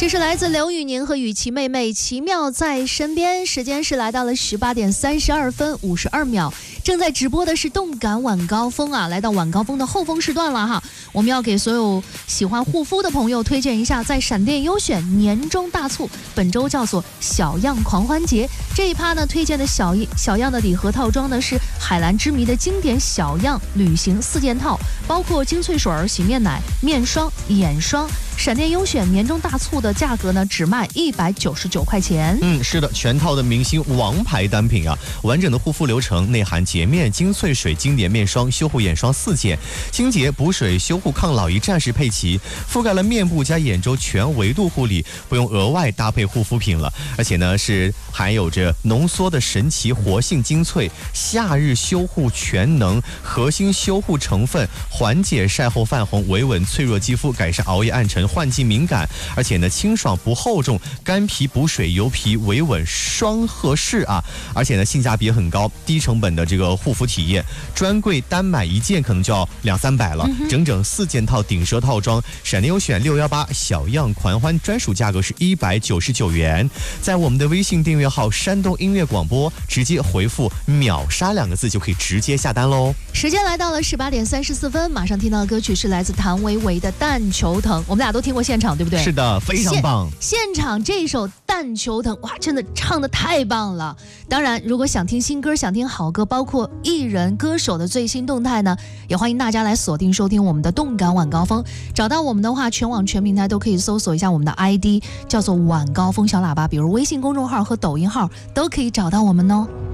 这是来自刘宇宁和雨琦妹妹奇妙在身边，时间是来到了18点32分52秒，正在直播的是动感晚高峰啊，来到晚高峰的后峰时段了哈。我们要给所有喜欢护肤的朋友推荐一下，在闪电优选年终大促，本周叫做小样狂欢节。这一趴呢，推荐的小样的礼盒套装呢是海蓝之谜的经典小样旅行4件套，包括精粹水、洗面奶、面霜、眼霜。闪电优选年终大促的价格呢，只卖199块钱。 是的，全套的明星王牌单品啊，完整的护肤流程，内含洁面、精粹水、经典面霜、修护眼霜4件，清洁、补水、修护、抗老一站式配齐，覆盖了面部加眼周全维度护理，不用额外搭配护肤品了。而且呢，是含有着浓缩的神奇活性精粹、夏日修护全能核心修护成分，缓解晒后泛红，维稳脆弱肌肤，改善熬夜暗沉、换季敏感，而且呢清爽不厚重，干皮补水，油皮维稳双合适啊！而且呢性价比很高，低成本的这个护肤体验，专柜单买1件可能就要200-300了，整整4件套顶奢套装，闪电优选618小样狂欢专属价格是199元，在我们的微信订阅号山东音乐广播直接回复秒杀2个字就可以直接下单喽。 时间来到了18点34分，马上听到的歌曲是来自谭维维的《但求疼》，我们俩都听过现场，对不对？ 是的，非常棒。 现场这首《但求疼》，哇，真的唱得太棒了。当然，如果想听新歌、想听好歌，包括艺人歌手的最新动态呢，也欢迎大家来锁定收听我们的动感晚高峰。找到我们的话，全网全平台都可以搜索一下我们的 ID， 叫做晚高峰小喇叭，比如微信公众号和抖音号都可以找到我们哦。